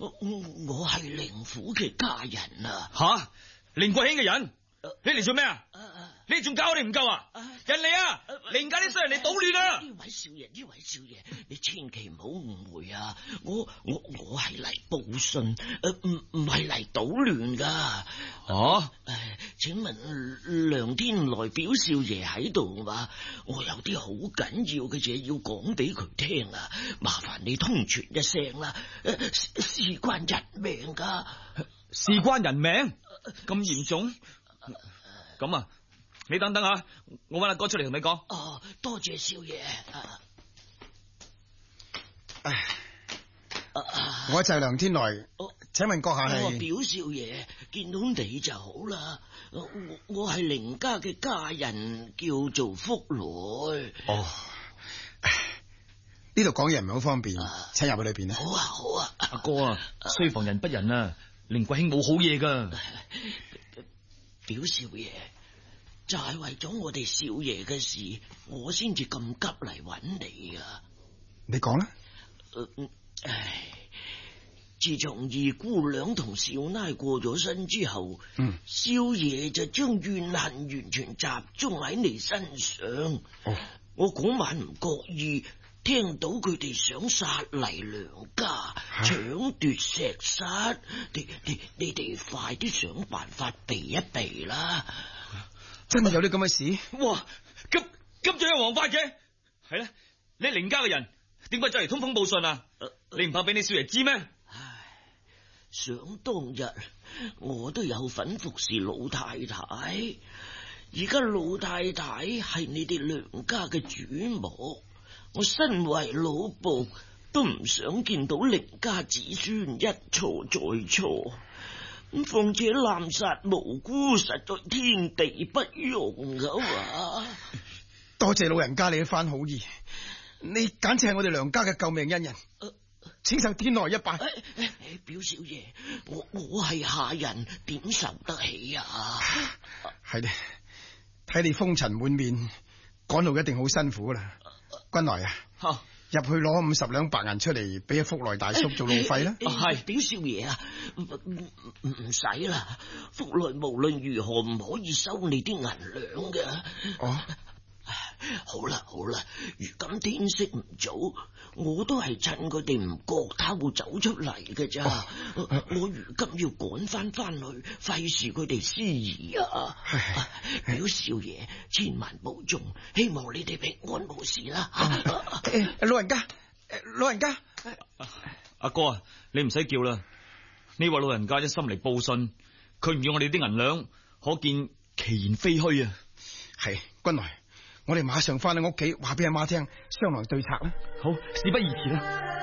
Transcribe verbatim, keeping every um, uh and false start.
我我係靈府嘅家人啊！ 吓，凌國興嘅人，你嚟做咩啊？你仲教我哋唔夠啊？人嚟啊！凌家啲衰人嚟搗亂啊！ 呢位少爺，呢位少爺，你千祈唔好誤會啊！我我我係嚟報信，誒唔唔係嚟搗亂噶。 哦， 誒，請問梁天來表少爺喺度嘛？我有啲好緊要嘅嘢要講俾佢聽啊！麻煩你通傳一聲啦，誒，事關人命噶， 事關人命，咁嚴重？咁啊！你等等下，我搵阿哥出嚟同你講。 哦，多謝少爺。啊唉，我就係梁天來， 哦、 請問閣下係？ 表少爺，見到你就好啦。我我係凌家嘅家人，叫做福來。 哦，呢度講嘢唔係好方便， 啊、 請入去裏邊啦。 好啊，好啊， 阿哥啊，雖防人不仁啊，凌國興冇好嘢噶。 表少爺。就係為咗我哋少爺嘅事，我先至咁急嚟揾你啊！ 你講啦。 呃，唉，自從二姑娘同少奶過咗身之後， 嗯， 少爺就將怨恨完全集中喺你身上。 哦， 我嗰晚唔覺意聽到佢哋想殺嚟梁家，搶奪石室，你你你哋快啲想辦法避一避啦！ 真係有啲咁嘅事？ 哇！咁咁仲有王法嘅？係咧，你凌家嘅人點解走嚟通風報信啊？呃、你唔怕俾你少爺知咩？ 唉，想當日我都有份服侍老太太，而家老太太係你哋梁家嘅主母，我身為老僕都唔想見到凌家子孫一錯再錯。咁況且濫殺無辜，實在天地不容噶嘛！ 多謝老人家你一番好意，你簡直係我哋梁家嘅救命恩人，呃、請受天來一拜。 哎哎、表少爺，我我係下人，點受得起啊？ 係咧，睇你風塵滿面，趕路一定好辛苦啦。君來啊！ 啊入去攞五十兩白銀出嚟，俾阿福來大叔做路費啦。 係表少爺啊，唔唔使啦，福來無論如何唔可以收你啲銀兩嘅。 哦， 好啦好啦，如今天色唔早，我都係趁佢哋唔覺偷走出嚟嘅咋。哦、我如今要趕翻翻去，費事佢哋思疑啊。表少爺千萬保重，希望你哋平安無事啦。啊欸、老人家，老人家， 阿哥啊，你唔使叫啦。呢位老人家一心嚟報信，佢唔要我哋啲銀兩，可見其言非虛啊。 係君來，我哋馬上翻去屋企話俾阿媽聽，商量對策啦。 好，事不宜遲啦。